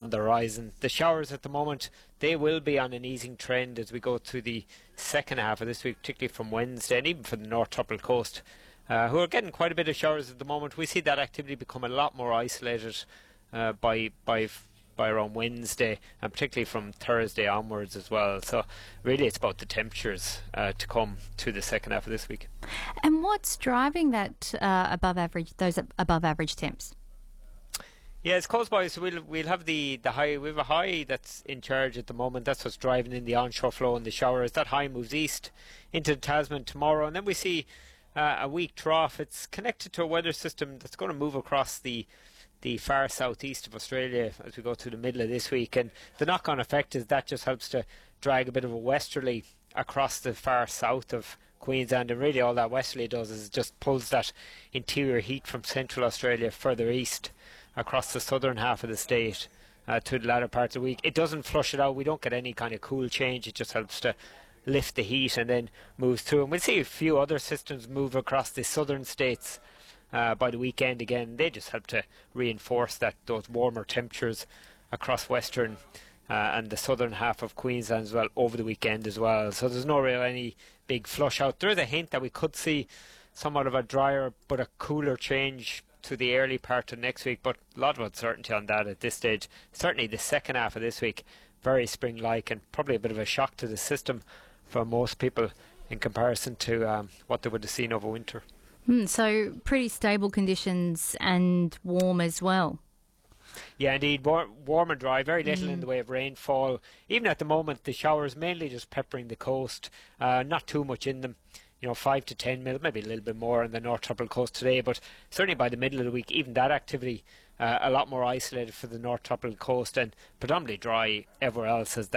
on the horizon. The showers at the moment, they will be on an easing trend as we go to the second half of this week, particularly from Wednesday, and even for the North Tropical Coast, who are getting quite a bit of showers at the moment. We see that activity become a lot more isolated by around Wednesday, and particularly from Thursday onwards as well. So really it's about the temperatures to come to the second half of this week. And what's driving that those above average temps? Yeah, it's caused by, so we'll have the high. We have a high that's in charge at the moment. That's what's driving in the onshore flow and the showers. That high moves east into the Tasman tomorrow, and then we see a weak trough. It's connected to a weather system that's going to move across the far southeast of Australia as we go to the middle of this week, and the knock-on effect is that just helps to drag a bit of a westerly across the far south of Queensland, and really all that westerly does is just pulls that interior heat from central Australia further east across the southern half of the state to the latter parts of the week. It doesn't flush it out. We don't get any kind of cool change. It just helps to lift the heat and then moves through, and we'll see a few other systems move across the southern states by the weekend again. They just help to reinforce those warmer temperatures across western and the southern half of Queensland as well over the weekend as well. So there's no real any big flush out. There is a hint that we could see somewhat of a drier but a cooler change to the early part of next week, but a lot of uncertainty on that at this stage. Certainly the second half of this week, very spring-like, and probably a bit of a shock to the system for most people in comparison to what they would have seen over winter. So pretty stable conditions and warm as well. Yeah, indeed, warm and dry, very little in the way of rainfall. Even at the moment, the showers mainly just peppering the coast, not too much in them. 5 to 10 mil, maybe a little bit more on the North Tropical Coast today, but certainly by the middle of the week, even that activity a lot more isolated for the North Tropical Coast, and predominantly dry everywhere else as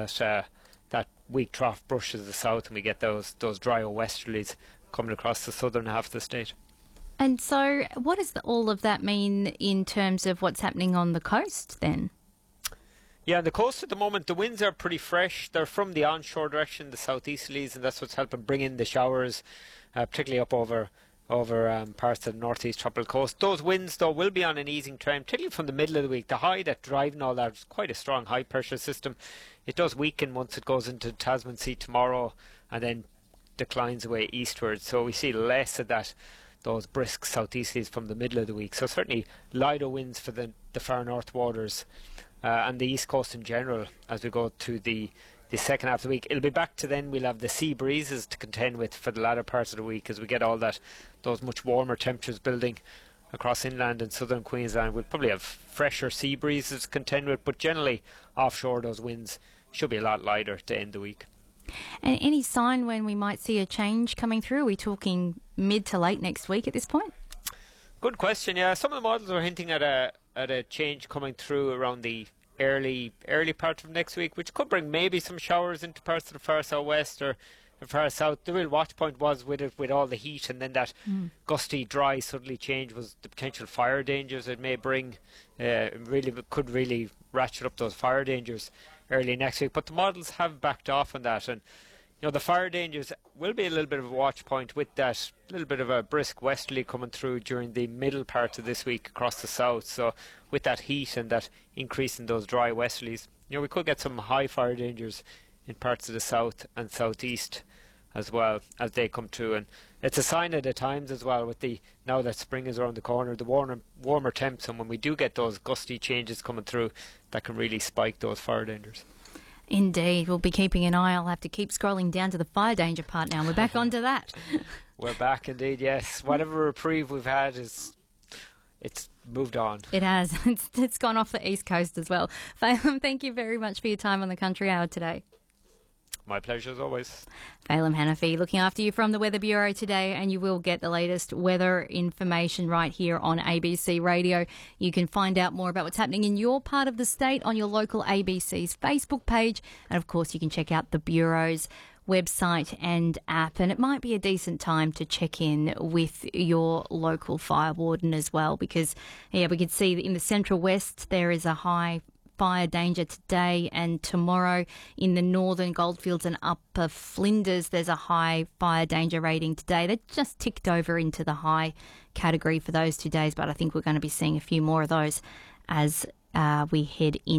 that weak trough brushes the south, and we get those drier westerlies coming across the southern half of the state. And so what does all of that mean in terms of what's happening on the coast then? Yeah, on the coast at the moment, the winds are pretty fresh. They're from the onshore direction, the southeasterlies, and that's what's helping bring in the showers, particularly up over parts of the northeast tropical coast. Those winds, though, will be on an easing trend, particularly from the middle of the week. The high that driving all that is quite a strong high-pressure system. It does weaken once it goes into the Tasman Sea tomorrow and then declines away eastwards. So we see less of those brisk southeasterlies from the middle of the week. So certainly lighter winds for the far north waters and the east coast in general as we go to the second half of the week. It'll be back to then we'll have the sea breezes to contend with for the latter parts of the week as we get all those much warmer temperatures building across inland and southern Queensland. We'll probably have fresher sea breezes to contend with, but generally offshore those winds should be a lot lighter to end the week. And any sign when we might see a change coming through? Are we talking mid to late next week at this point? Good question. Yeah, some of the models are hinting at a change coming through around the early part of next week, which could bring maybe some showers into parts of the far southwest or the far south. The real watch point was with all the heat, and then that gusty, dry, suddenly change was the potential fire dangers it may bring. Could really ratchet up those fire dangers early next week. But the models have backed off on that, and the fire dangers will be a little bit of a watch point with that little bit of a brisk westerly coming through during the middle part of this week across the south. So with that heat and that increase in those dry westerlies, we could get some high fire dangers in parts of the south and southeast as well as they come through. And it's a sign of the times as well, with now that spring is around the corner, the warmer temps, and when we do get those gusty changes coming through, that can really spike those fire dangers. Indeed, we'll be keeping an eye. I'll have to keep scrolling down to the fire danger part now. We're back onto that. We're back indeed, yes. Whatever reprieve we've had it's moved on. It has. It's gone off the east coast as well. Phelim, thank you very much for your time on the Country Hour today. My pleasure as always. Phelim Hanafi looking after you from the Weather Bureau today, and you will get the latest weather information right here on ABC Radio. You can find out more about what's happening in your part of the state on your local ABC's Facebook page, and of course you can check out the Bureau's website and app, and it might be a decent time to check in with your local fire warden as well, because we can see that in the Central West there is a high fire danger today and tomorrow. In the northern Goldfields and upper Flinders, there's a high fire danger rating today. They just ticked over into the high category for those 2 days, but I think we're going to be seeing a few more of those as we head in.